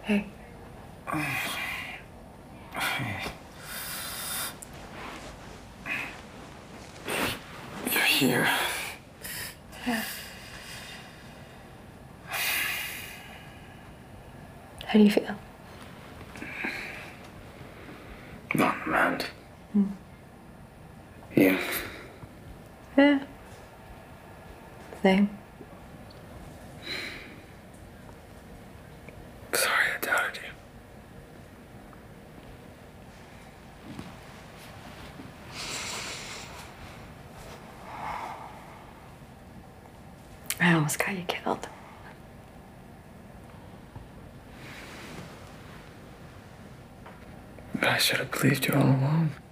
Hey. You're here. Yeah. How do you feel? On the mend. You? Yeah. Same. Sorry I doubted you. I almost got you killed. But I should have believed you all along.